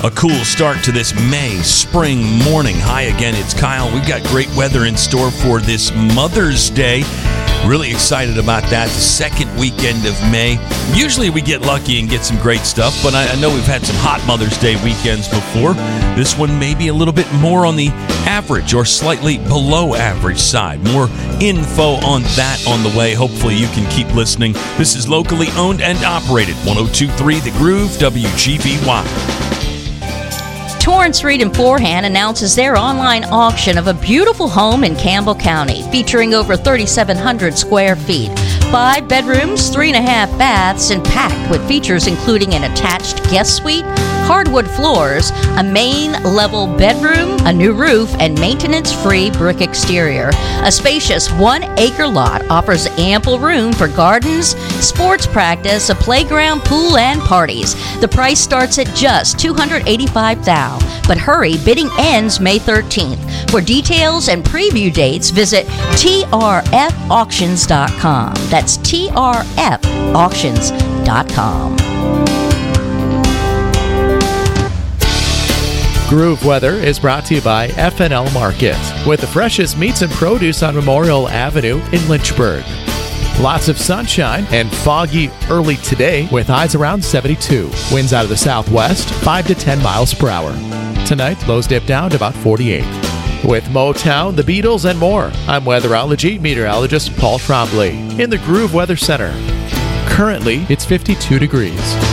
A cool start to this May spring morning. Hi again, it's Kyle. We've got great weather in store for this Mother's Day. Really excited about that, the second weekend of May. Usually we get lucky and get some great stuff, but I know we've had some hot Mother's Day weekends before. This one may be a little bit more on the average or slightly below average side. More info on that on the way. Hopefully you can keep listening. This is locally owned and operated. 102.3 The Groove, WGVY. Torrance Reed and Forehand announces their online auction of a beautiful home in Campbell County, featuring over 3,700 square feet. 5 bedrooms, 3.5 baths, and packed with features including an attached guest suite, hardwood floors, a main level bedroom, a new roof, and maintenance-free brick exterior. A spacious 1-acre lot offers ample room for gardens, sports practice, a playground, pool, and parties. The price starts at just $285,000. But hurry, bidding ends May 13th. For details and preview dates, visit trfauctions.com. That's trfauctions.com. Groove Weather is brought to you by F&L Market, with the freshest meats and produce on Memorial Avenue in Lynchburg. Lots of sunshine and foggy early today with highs around 72. Winds out of the southwest, 5 to 10 miles per hour. Tonight, lows dip down to about 48. With Motown, the Beatles, and more, I'm weatherology meteorologist Paul Trombley in the Groove Weather Center. Currently, it's 52 degrees.